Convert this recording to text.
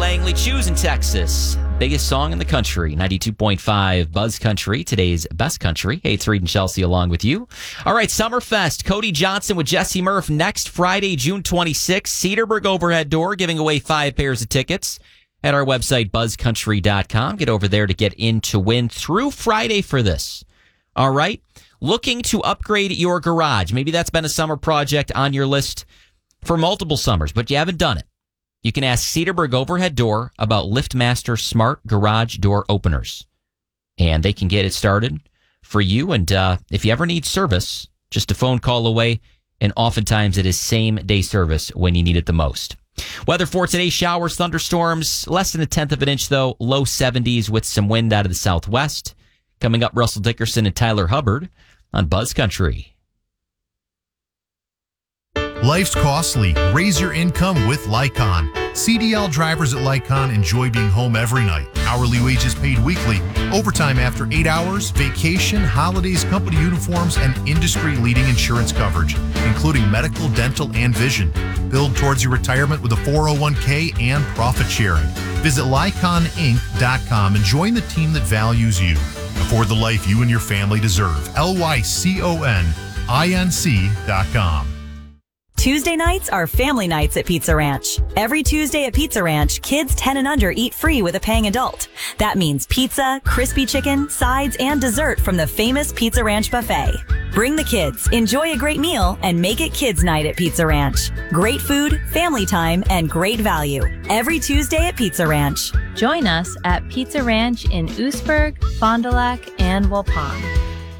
Langley, Choosing Texas. Biggest song in the country, 92.5 Buzz Country, today's best country. Hey, it's Reed and Chelsea along with you. All right, Summerfest, Cody Johnson with Jesse Murph next Friday, June 26th. Cedarburg Overhead Door giving away 5 pairs of tickets at our website, buzzcountry.com. Get over there to get in to win through Friday for this. All right, looking to upgrade your garage. Maybe that's been a summer project on your list for multiple summers, but you haven't done it. You can ask Cedarburg Overhead Door about LiftMaster Smart Garage Door Openers, and they can get it started for you. And if you ever need service, just a phone call away, and oftentimes it is same-day service when you need it the most. Weather for today, showers, thunderstorms, less than 1/10 of an inch, though, low 70s with some wind out of the southwest. Coming up, Russell Dickerson and Tyler Hubbard on Buzz Country. Life's costly. Raise your income with Lycon. CDL drivers at Lycon enjoy being home every night. Hourly wages paid weekly, overtime after 8 hours, vacation, holidays, company uniforms, and industry-leading insurance coverage, including medical, dental, and vision. Build towards your retirement with a 401k and profit sharing. Visit LyconInc.com and join the team that values you. Afford the life you and your family deserve. LYCONINC.com. Tuesday nights are family nights at Pizza Ranch. Every Tuesday at Pizza Ranch, kids 10 and under eat free with a paying adult. That means pizza, crispy chicken, sides, and dessert from the famous Pizza Ranch buffet. Bring the kids, enjoy a great meal, and make it kids' night at Pizza Ranch. Great food, family time, and great value. Every Tuesday at Pizza Ranch. Join us at Pizza Ranch in Oostburg, Fond du Lac, and Waupun.